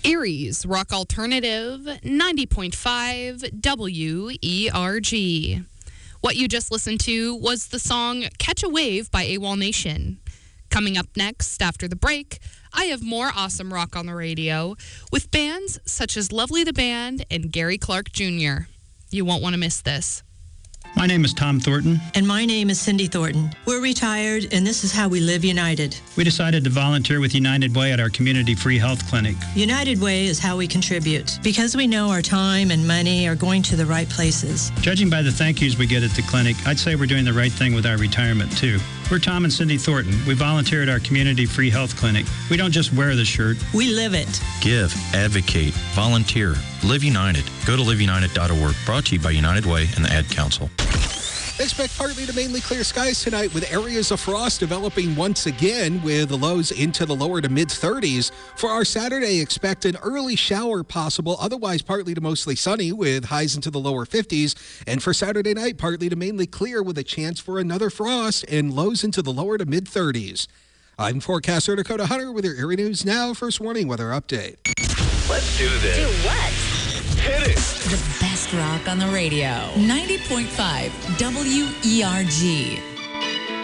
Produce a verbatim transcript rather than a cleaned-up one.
Erie's Rock Alternative, ninety point five W E R G. What you just listened to was the song Catch a Wave by AWOL Nation. Coming up next, after the break, I have more awesome rock on the radio with bands such as Lovely the Band and Gary Clark Junior You won't want to miss this. My name is Tom Thornton. And my name is Cindy Thornton. We're retired, and this is how we live united. We decided to volunteer with United Way at our community free health clinic. United Way is how we contribute, because we know our time and money are going to the right places. Judging by the thank yous we get at the clinic, I'd say we're doing the right thing with our retirement, too. We're Tom and Cindy Thornton. We volunteer at our community free health clinic. We don't just wear the shirt. We live it. Give, advocate, volunteer, live united. Go to live united dot org. Brought to you by United Way and the Ad Council. Expect partly to mainly clear skies tonight with areas of frost developing once again with the lows into the lower to mid thirties. For our Saturday, expect an early shower possible, otherwise partly to mostly sunny with highs into the lower fifties. And for Saturday night, partly to mainly clear with a chance for another frost and lows into the lower to mid thirties. I'm forecaster Dakota Hunter with your Erie News Now First Warning Weather Update. Let's do this. Do what? Hit it. The best rock on the radio. ninety point five W E R G.